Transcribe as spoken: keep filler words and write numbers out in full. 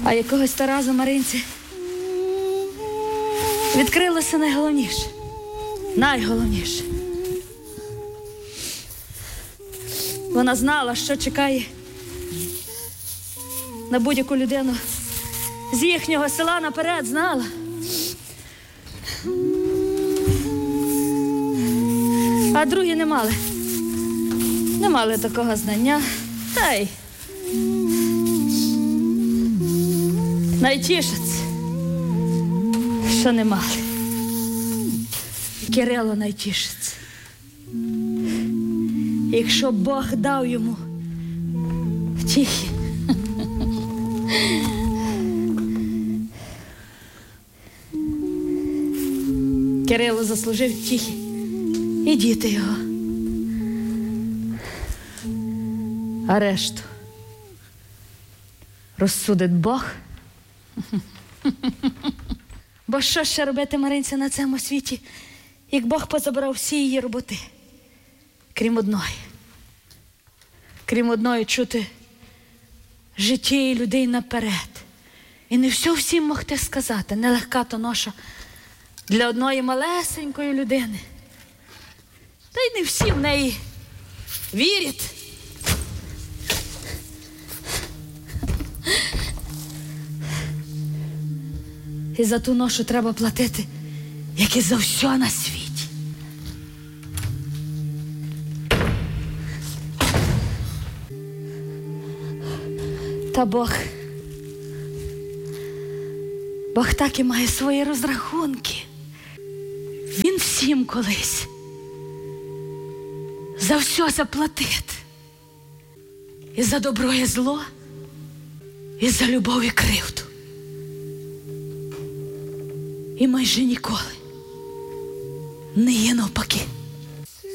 А якогось то разу Маринці відкрилося найголовніше. Найголовніше. Вона знала, що чекає на будь-яку людину з їхнього села наперед, знала. А другі не мали. Не мали такого знання. Та й найтішаться, що не мали. Кирило найтішиться. Якщо Бог дав йому втіхи. Кирило заслужив втіхи. І діти його. А решту розсудить Бог. Бо що ще робити Маринці на цьому світі, як Бог позабрав всі її роботи? Крім одної. Крім одної чути життя і людей наперед. І не все всім могти сказати. Нелегка то ноша для одної малесенької людини. Та й не всі в неї вірять. І за ту ношу треба платити, як і за все на світі. Та Бог, Бог так і має свої розрахунки. Він всім колись за все заплатить. І за добро і зло, і за любов і кривду. І майже ніколи не є навпаки.